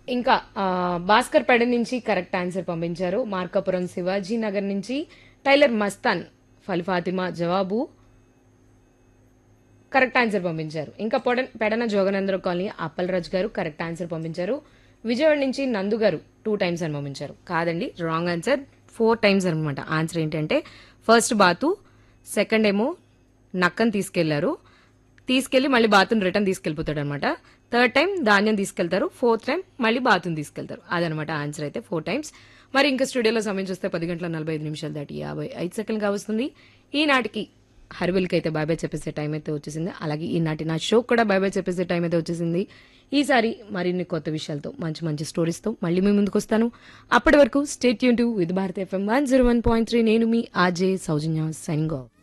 ఇంకా భాస్కర్ పెడ నుంచి కరెక్ట్ ఆన్సర్ పంపించారు. మార్కాపురం శివాజీ నగర్ నుంచి టైలర్ మస్తాన్ ఫాతిమా జవాబు కరెక్ట్ ఆన్సర్ పంపించారు. ఇంకా పెడన జోగనంద్ర కాలనీ అప్పలరాజు గారు కరెక్ట్ ఆన్సర్ పంపించారు. విజయవాడ నుంచి నందు గారు 2 టైమ్స్ అని పంపించారు. కాదండి, రాంగ్ ఆన్సర్, 4 టైమ్స్ అనమాట. ఆన్సర్ ఏంటంటే ఫస్ట్ బాతు, సెకండ్ ఏమో నక్కని తీసుకెళ్లి మళ్ళీ బాతుని రిటర్న్ తీసుకెళ్లిపోతాడు అనమాట. థర్డ్ టైం ధాన్యం తీసుకెళ్తారు, ఫోర్త్ టైం మళ్ళీ బాతుని తీసుకెళ్తారు. అదనమాట ఆన్సర్ అయితే 4 టైమ్స్. మరి ఇంకా స్టూడియోలో సమయం చూస్తే 10 గంటల 45 నిమిషాలు దాటి 55 సెకండ్లు కావస్తుంది. ఈనాటికి హర్బిల్కి అయితే బై బై చెప్పేసే టైం అయితే వచ్చేసింది. అలాగే ఈనాటి నా షో కూడా బై బై చెప్పేసే టైం అయితే వచ్చేసింది. ఈసారి మరిన్ని కొత్త విషయాలతో మంచి మంచి స్టోరీస్తో మళ్ళీ మీ ముందుకు వస్తాను. అప్పటి వరకు stay tune to with Bharat FM 101.3. నేను మీ ఆర్జే సౌజన్య సైనింగ్ ఆఫ్.